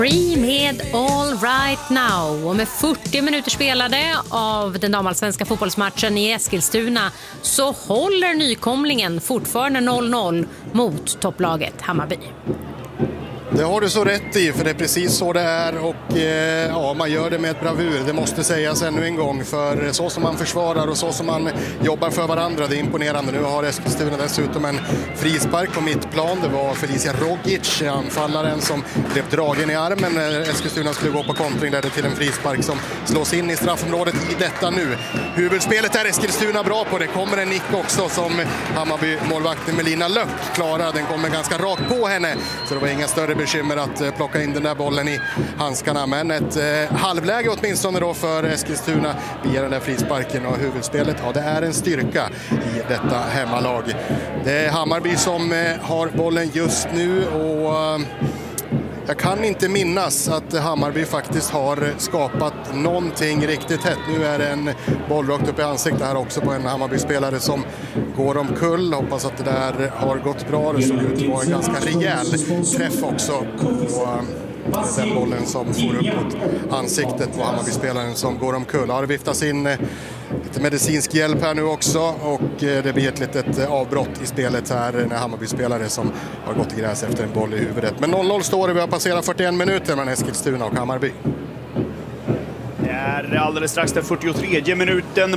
Med All Right Now, och med 40 minuter spelade av den damallsvenska fotbollsmatchen i Eskilstuna så håller nykomlingen fortfarande 0-0 mot topplaget Hammarby. Det har du så rätt i, för det är precis så det är, och ja, man gör det med ett bravur. Det måste sägas ännu en gång, för så som man försvarar och så som man jobbar för varandra, det är imponerande. Nu har Eskilstuna dessutom en frispark på mittplan. Det var Felicia Rogic, anfallaren, som blev dragen i armen när Eskilstuna skulle gå på kontring, där det till en frispark som slås in i straffområdet i detta nu. Huvudspelet är Eskilstuna bra på. Det kommer en nick också som Hammarby-målvakten Melina Löck klarar. Den kommer ganska rakt på henne, så det var inga större bekymmer att plocka in den där bollen i handskarna. Men ett halvläge åtminstone då för Eskilstuna via den där frisparken, och huvudspelet, ja, det är en styrka i detta hemmalag. Det är Hammarby som har bollen just nu, och jag kan inte minnas att Hammarby faktiskt har skapat någonting riktigt hett. Nu är det en boll rakt upp i ansiktet här också på en Hammarby-spelare som går omkull. Hoppas att det där har gått bra. Det såg ut att vara en ganska rejäl träff också på den bollen som får upp mot ansiktet på Hammarby-spelaren som går omkull. Ja, det viftas in lite medicinsk hjälp här nu också, och det blir ett litet avbrott i spelet här när Hammarby-spelare som har gått i gräs efter en boll i huvudet. Men 0-0 står det, vi har passerat 41 minuter mellan Eskilstuna och Hammarby. Det är alldeles strax den 43 minuten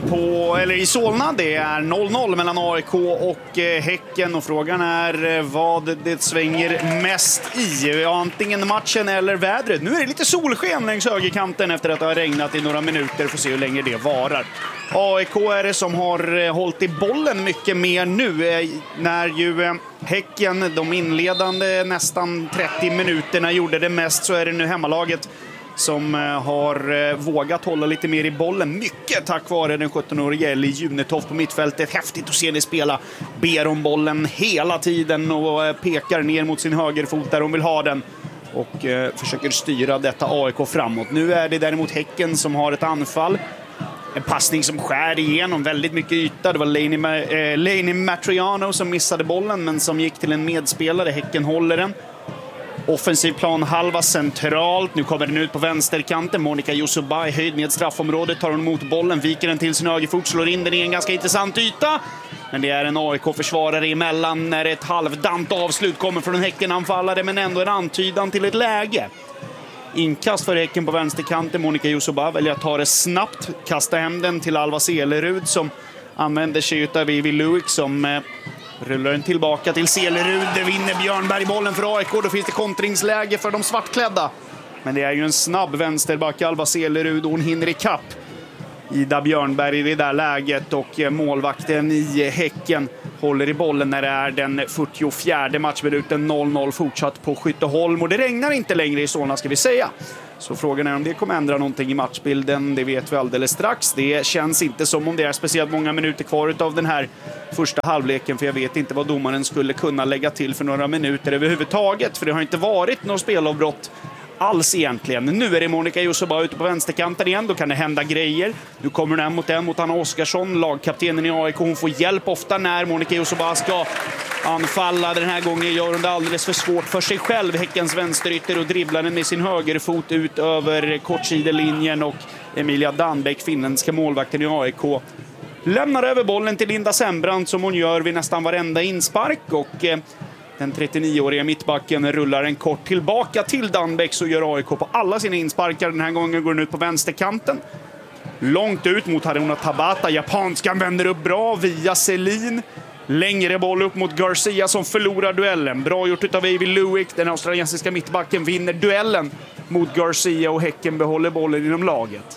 i Solna. Det är 0-0 mellan AIK och Häcken, och frågan är vad det svänger mest i. Ja, antingen matchen eller vädret. Nu är det lite solsken längs högerkanten efter att det har regnat i några minuter. Får se hur länge det varar. AIK är det som har hållit i bollen mycket mer nu, när ju Häcken de inledande nästan 30 minuterna gjorde det mest, så är det nu hemmalaget som har vågat hålla lite mer i bollen. Mycket tack vare den 17-årige Ellie Junetoft på mittfältet. Häftigt att se henne spela. Ber om bollen hela tiden och pekar ner mot sin högerfot där hon vill ha den. Och försöker styra detta AIK framåt. Nu är det däremot Häcken som har ett anfall. En passning som skär igenom väldigt mycket yta. Det var Lainey Matriano som missade bollen, men som gick till en medspelare. Häcken håller den. Offensiv plan halva centralt. Nu kommer den ut på vänsterkanten. Monica Yusuba i höjd med straffområdet. Tar hon emot bollen, viker den till sin högerfot, slår in den i en ganska intressant yta. Men det är en AIK-försvarare emellan när ett halvdant avslut kommer från en Häcken-anfallare, men ändå en antydan till ett läge. Inkast för Häcken på vänsterkanten. Monica Yusuba väljer att ta det snabbt. Kasta hem den till Alva Selerud som använder sig av Vivi Luik som rullar den tillbaka till Selerud. Det vinner Björnberg bollen för AIK. Då finns det kontringsläge för de svartklädda. Men det är ju en snabb vänsterback, Alva Selerud, och hon hinner i kapp Ida Björnberg i det där läget, och målvakten i Häcken håller i bollen när det är den 44:e matchminuten. 0-0 fortsatt på Skytteholm, och det regnar inte längre i Solna, ska vi säga. Så frågan är om det kommer ändra någonting i matchbilden. Det vet vi alldeles strax. Det känns inte som om det är speciellt många minuter kvar av den här första halvleken, för jag vet inte vad domaren skulle kunna lägga till för några minuter överhuvudtaget, för det har inte varit något spelavbrott alls egentligen. Nu är det Monica Yusuba ute på vänsterkanten igen. Då kan det hända grejer. Nu kommer den mot Anna Oskarsson, lagkaptenen i AIK. Hon får hjälp ofta när Monica Yusuba ska anfalla. Den här gången gör hon det alldeles för svårt för sig själv, Häckens vänsterytter, och dribblar den med sin högerfot ut över kortsidelinjen, och Emilia Danbeck, finländska målvakten i AIK, lämnar över bollen till Linda Sembrant, som hon gör vid nästan varenda inspark, och den 39-åriga mittbacken rullar en kort tillbaka till Danbeck, så gör AIK på alla sina insparkar. Den här gången går den ut på vänsterkanten. Långt ut mot Haruna Tabata. Japanskan vänder upp bra via Selin. Längre boll upp mot Garcia som förlorar duellen. Bra gjort av Avi Luik. Den australiensiska mittbacken vinner duellen mot Garcia, och Häcken behåller bollen inom laget.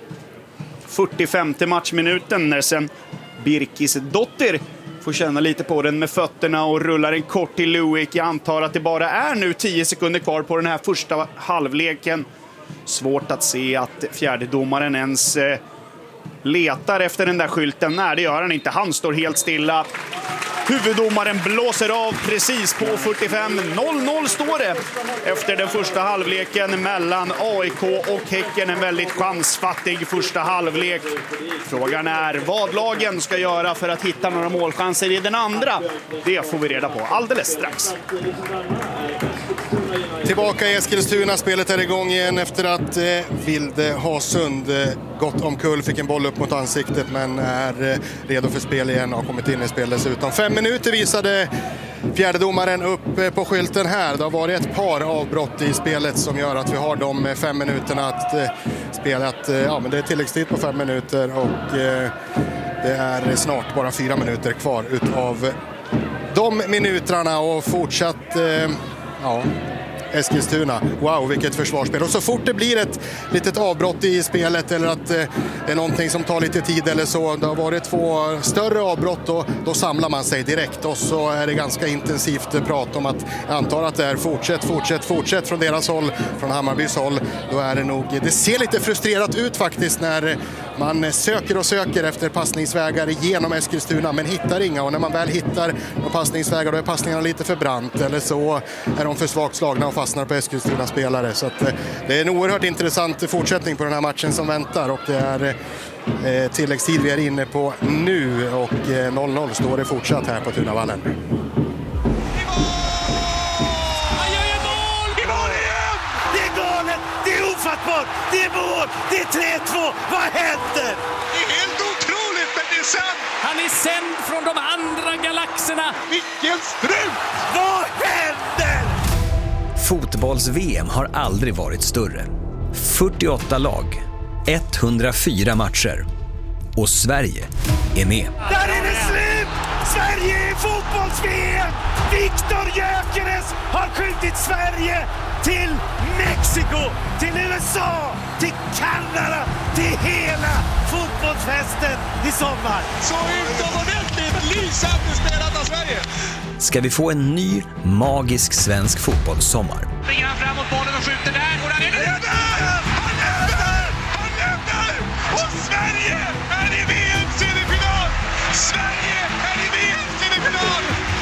45:e matchminuten när sen Birkis dotter får känna lite på den med fötterna och rullar en kort till Luik. Jag antar att det bara är nu 10 sekunder kvar på den här första halvleken. Svårt att se att fjärdedomaren ens letar efter den där skylten. Nej, det gör han inte. Han står helt stilla. Huvuddomaren blåser av precis på 45. 0-0 står det efter den första halvleken mellan AIK och Häcken. En väldigt chansfattig första halvlek. Frågan är vad lagen ska göra för att hitta några målchanser i den andra. Det får vi reda på alldeles strax. Tillbaka i Eskilstuna, spelet är igång igen efter att Vilde Hasund gått omkull, fick en boll upp mot ansiktet men är redo för spel igen och har kommit in i spel dessutom. 5 minuter visade fjärdedomaren upp på skylten här. Det har varit ett par avbrott i spelet som gör att vi har de 5 minuterna att spela. Men det är tilläggstid på 5 minuter och det är snart bara 4 minuter kvar utav de minuterna och fortsatt Eskilstuna. Wow, vilket försvarsspel. Och så fort det blir ett litet avbrott i spelet eller att det är någonting som tar lite tid eller så, det har varit 2 större avbrott och då samlar man sig direkt och så är det ganska intensivt prat om att jag antar att det är fortsätt från deras håll, från Hammarbys håll. Då är det nog, det ser lite frustrerat ut faktiskt när man söker efter passningsvägar genom Eskilstuna men hittar inga, och när man väl hittar passningsvägar då är passningarna lite för brant eller så är de för svagt slagna och fastnar på Eskilstuna spelare. Så att det är en oerhört intressant fortsättning på den här matchen som väntar och det är tilläggstid vi är inne på nu och 0-0 står det fortsatt här på Tunavallen. Det är mål! Det är 3-2! Vad händer? Det är helt otroligt, men det är sant! Han är sänd från de andra galaxerna! Vilken strut! Vad händer? Fotbolls-VM har aldrig varit större. 48 lag, 104 matcher. Och Sverige är med. Där är det slut! Sverige är fotbolls-VM! Viktor Gyökeres har skjutit Sverige till Mexiko, till USA, till Kanada, till hela fotbollsfesten i sommar. Så utomordentligt lysande spelat av Sverige! Ska vi få en ny magisk svensk fotbollssommar? Springer han fram mot bollen och skjuter där och där är det! Han lämnar! Och Sverige är i VM-semifinal! Sverige är i VM-semifinal!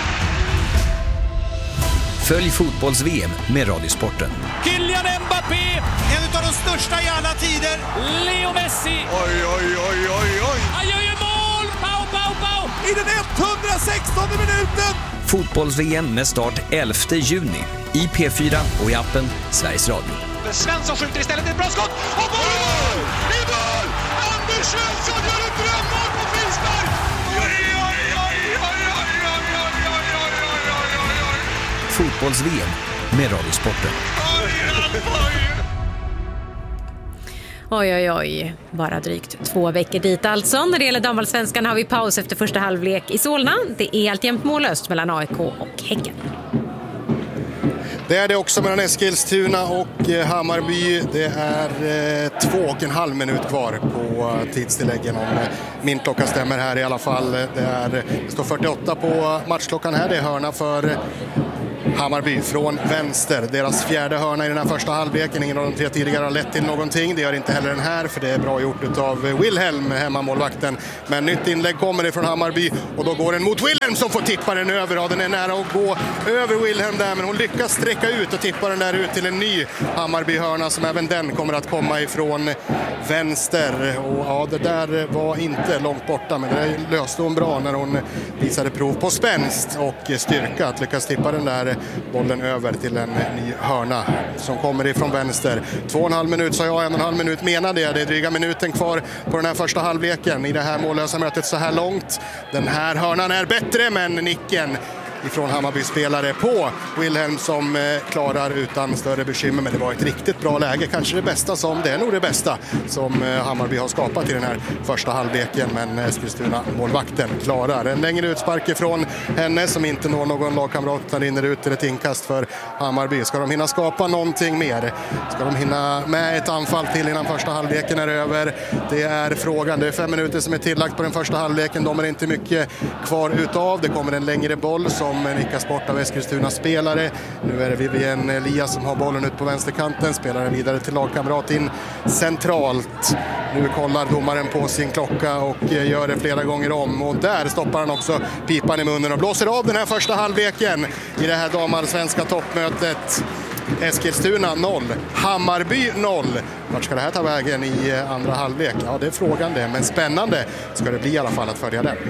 Följ fotbolls-VM med Radiosporten. Kylian Mbappé, En av de största i alla tider! Leo Messi. Oj! Han gör ju mål! Pau! I den 116:e minuten! Fotbolls-VM med start 11 juni i P4 och i appen Sveriges Radio. Svensson skjuter istället ett bra skott och mål! I mål! Anders Svensson gör ett drömmål på frispark! Fotbolls-VM med Radiosporten. Oj. Bara drygt 2 veckor dit alltså. När det gäller damallsvenskan har vi paus efter första halvlek i Solna. Det är alltjämt mållöst mellan AIK och Häcken. Det är det också mellan Eskilstuna och Hammarby. Det är 2,5 minut kvar på tidstilläggen om min klocka stämmer här i alla fall. Det står 48 på matchklockan här. Det är hörna för Hammarby från vänster. Deras 4:e hörna i den här första halvleken. Ingen av de 3 tidigare har lett till någonting. Det gör inte heller den här, för det är bra gjort av Wilhelm, hemmamålvakten. Men nytt inlägg kommer ifrån Hammarby och då går den mot Wilhelm som får tippa den över. Ja, den är nära att gå över Wilhelm där, men hon lyckas sträcka ut och tippa den där ut till en ny Hammarby-hörna som även den kommer att komma ifrån vänster. Och ja, det där var inte långt borta, men det löste hon bra när hon visade prov på spänst och styrka att lyckas tippa den där bollen över till en ny hörna som kommer ifrån vänster. 2,5 minut sa jag, 1,5 minut menade jag. Det är dryga minuten kvar på den här första halvleken i det här mållösa mötet så här långt. Den här hörnan är bättre, men nicken ifrån Hammarby-spelare på Wilhelm som klarar utan större bekymmer. Men det var ett riktigt bra läge, kanske det är nog det bästa som Hammarby har skapat i den här första halvleken. Men Eskilstuna-målvakten klarar en längre utspark ifrån henne som inte når någon lagkamrat utan rinner ut till ett inkast för Hammarby. Ska de hinna skapa någonting mer? Ska de hinna med ett anfall till innan första halvleken är över? Det är frågan. Det är 5 minuter som är tillagt på den första halvleken. De är inte mycket kvar utav. Det kommer en längre boll som nickas bort av Eskilstunas spelare. Nu är det Vivian Elias som har bollen ut på vänsterkanten. Spelar vidare till lagkamrat in centralt. Nu kollar domaren på sin klocka och gör det flera gånger om. Och där stoppar han också pipan i munnen och blåser av den här första halvleken i det här damallsvenska toppmötet. Eskilstuna 0, Hammarby 0. Vart ska det här ta vägen i andra halvlek? Ja, det är frågan det, men spännande ska det bli i alla fall att följa det.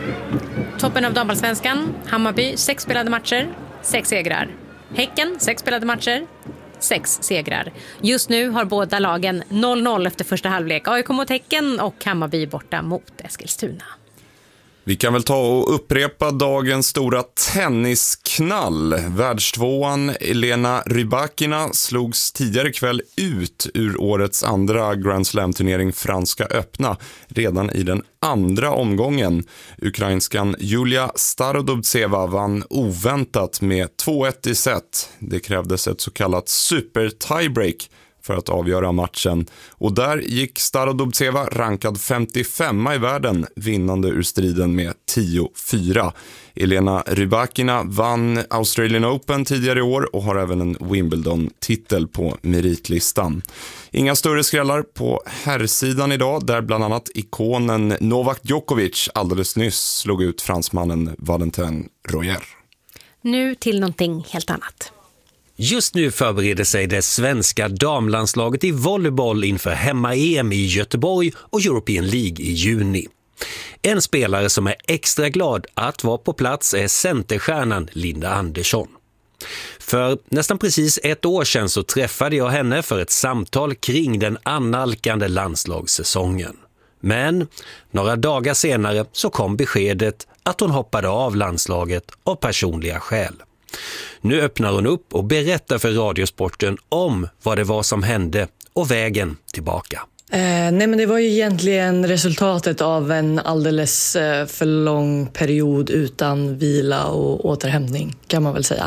Toppen av damallsvenskan. Hammarby 6 spelade matcher, 6 segrar. Häcken 6 spelade matcher, 6 segrar. Just nu har båda lagen 0-0 efter första halvlek. AIK mot Häcken och Hammarby borta mot Eskilstuna. Vi kan väl ta och upprepa dagens stora tennisknall. Världstvåan Elena Rybakina slogs tidigare kväll ut ur årets andra Grand Slam-turnering Franska öppna redan i den andra omgången. Ukrainskan Julia Starodubtseva vann oväntat med 2-1 i set. Det krävdes ett så kallat super-tiebreak för att avgöra matchen. Och där gick Starodubtseva rankad 55 i världen vinnande ur striden med 10-4. Elena Rybakina vann Australian Open tidigare i år och har även en Wimbledon-titel på meritlistan. Inga större skrällar på herrsidan idag där bland annat ikonen Novak Djokovic alldeles nyss slog ut fransmannen Valentin Royer. Nu till någonting helt annat. Just nu förbereder sig det svenska damlandslaget i volleyboll inför hemma-EM i Göteborg och European League i juni. En spelare som är extra glad att vara på plats är centerstjärnan Linda Andersson. För nästan precis ett år sedan så träffade jag henne för ett samtal kring den annalkande landslagssäsongen. Men några dagar senare så kom beskedet att hon hoppade av landslaget av personliga skäl. Nu öppnar hon upp och berättar för Radiosporten om vad det var som hände och vägen tillbaka. Nej, men det var ju egentligen resultatet av en alldeles för lång period utan vila och återhämtning kan man väl säga.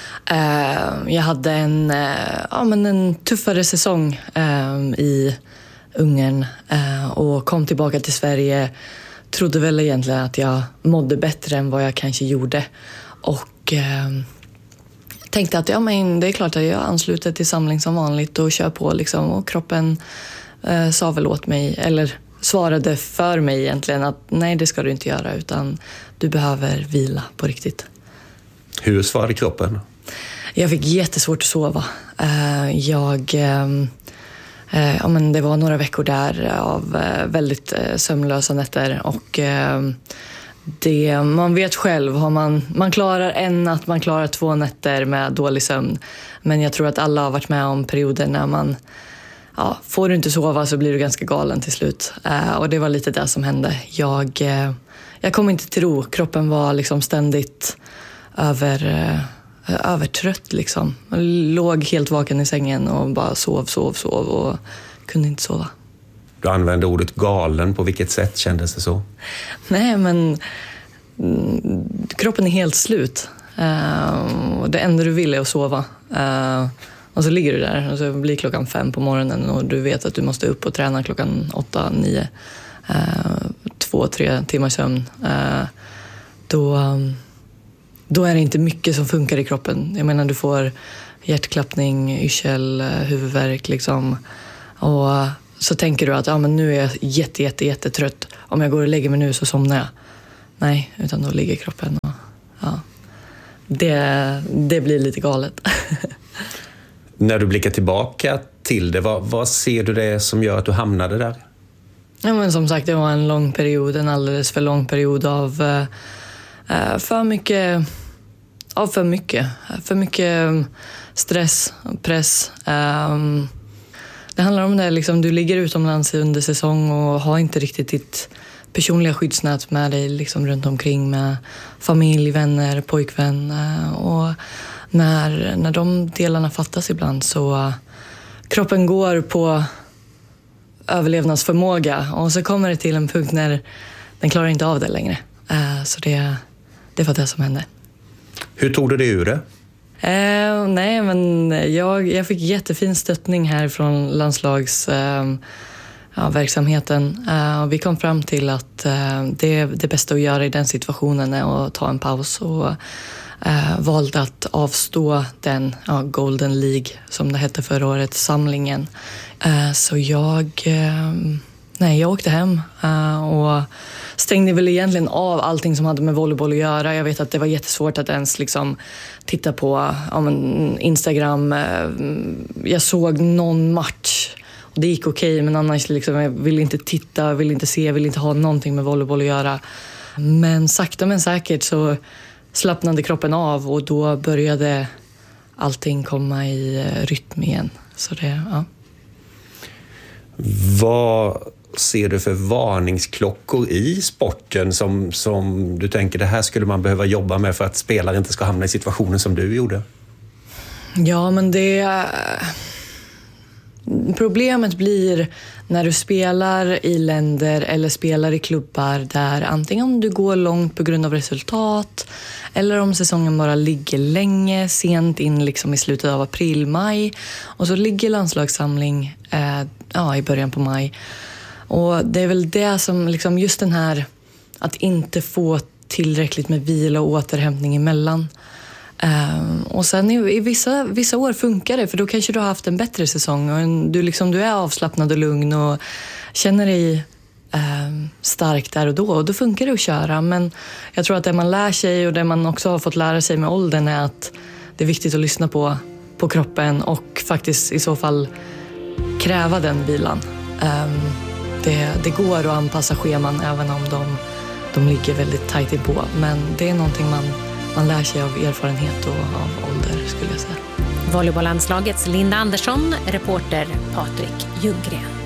Jag hade en tuffare säsong i Ungern och kom tillbaka till Sverige. Trodde väl egentligen att jag mådde bättre än vad jag kanske gjorde och tänkte att det är klart att jag ansluter till samling som vanligt och kör på liksom, och kroppen sa väl åt mig, eller svarade för mig egentligen att nej, det ska du inte göra utan du behöver vila på riktigt. Hur svarade kroppen? Jag fick jättesvårt att sova. Det var några veckor där av väldigt sömnlösa nätter och man vet själv, man klarar en natt, man klarar 2 nätter med dålig sömn. Men jag tror att alla har varit med om perioder när får du inte sova så blir du ganska galen till slut. Och det var lite det som hände. Jag kom inte till ro. Kroppen var liksom ständigt övertrött liksom. Jag låg helt vaken i sängen och bara sov och kunde inte sova. Du använde ordet galen. På vilket sätt kändes det så? Nej, men kroppen är helt slut. Och det enda du vill är att sova. Och så ligger du där och så blir klockan 5 på morgonen och du vet att du måste upp och träna klockan 8, 9. 2-3 timmar sömn. Då är det inte mycket som funkar i kroppen. Jag menar, du får hjärtklappning, yrsel, huvudvärk liksom. Och så tänker du att men nu är jag jättetrött. Om jag går och lägger mig nu så somnar jag. Nej, utan då ligger kroppen och det blir lite galet. När du blickar tillbaka till det, vad ser du det som gör att du hamnade där? Ja, men som sagt, det var en lång period, en alldeles för lång period av för mycket stress och press. Det handlar om det, liksom, du ligger utomlands under säsong och har inte riktigt ditt personliga skyddsnät med dig liksom, runt omkring med familj, vänner, pojkvän. Och när de delarna fattas ibland så kroppen går på överlevnadsförmåga och så kommer det till en punkt när den klarar inte av det längre. Så det var det som hände. Hur tog du det ur det? Nej, men jag fick jättefin stöttning här från landslagsverksamheten. Vi kom fram till att det bästa att göra i den situationen är att ta en paus och valde att avstå den Golden League som det hette förra året, samlingen. Så jag åkte hem och stängde väl egentligen av allting som hade med volleyboll att göra. Jag vet att det var jättesvårt att ens liksom titta på Instagram. Jag såg någon match och det gick okej, men annars liksom, jag ville inte titta, ville inte se, ville inte ha någonting med volleyboll att göra. Men sakta men säkert så slappnade kroppen av och då började allting komma i rytm igen. Så det, ja. Vad ser du för varningsklockor i sporten som du tänker det här skulle man behöva jobba med för att spelare inte ska hamna i situationen som du gjorde? Ja, men problemet blir när du spelar i länder eller spelar i klubbar där antingen du går långt på grund av resultat eller om säsongen bara ligger länge, sent in liksom i slutet av april, maj, och så ligger landslagssamling i början på maj. Och det är väl det som liksom just den här att inte få tillräckligt med vila och återhämtning emellan. Och sen i vissa år funkar det, för då kanske du har haft en bättre säsong och du är avslappnad och lugn och känner dig stark där och då funkar det att köra. Men jag tror att det man lär sig och det man också har fått lära sig med åldern är att det är viktigt att lyssna på kroppen och faktiskt i så fall kräva den vilan. Det går att anpassa scheman även om de ligger väldigt tajt inpå, men det är någonting man lär sig av erfarenhet och av ålder, skulle jag säga. Volleybollandslagets Linda Andersson, reporter Patrik Ljunggren.